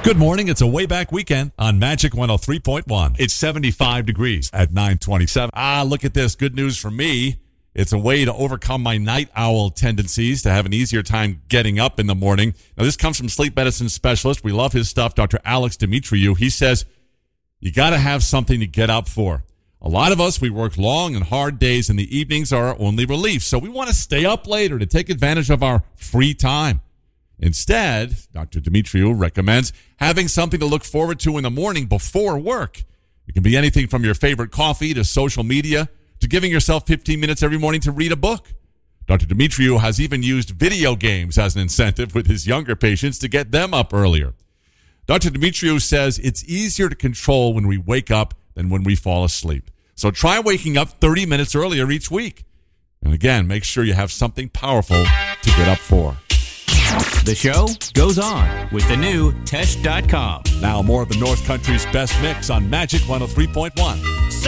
Good morning. It's a way back weekend on Magic 103.1. It's 75 degrees at 9:27. Look at this. Good news for me. It's a way to overcome my night owl tendencies to have an easier time getting up in the morning. Now, this comes from sleep medicine specialist. We love his stuff, Dr. Alex Dimitriou. He says, you got to have something to get up for. A lot of us, we work long and hard days, and the evenings are our only relief. So we want to stay up later to take advantage of our free time. Instead, Dr. Dimitriou recommends having something to look forward to in the morning before work. It can be anything from your favorite coffee to social media to giving yourself 15 minutes every morning to read a book. Dr. Dimitriou has even used video games as an incentive with his younger patients to get them up earlier. Dr. Dimitriou says it's easier to control when we wake up than when we fall asleep. So try waking up 30 minutes earlier each week. And again, make sure you have something powerful to get up for. The show goes on with the new Tesh.com. Now more of the North Country's best mix on Magic 103.1.